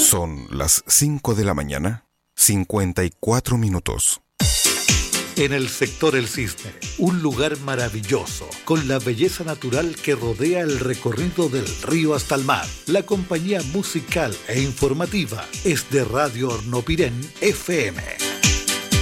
Son las 5 de la mañana, 54 minutos. En el sector El Cisne, un lugar maravilloso, con la belleza natural que rodea el recorrido del río hasta el mar. La compañía musical e informativa es de Radio Hornopirén FM.